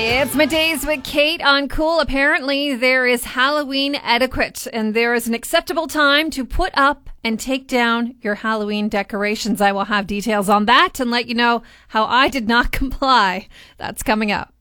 It's Middays with Kate on Cool. Apparently, there is Halloween etiquette, and there is an acceptable time to put up and take down your Halloween decorations. I will have details on that and let you know how I did not comply. That's coming up.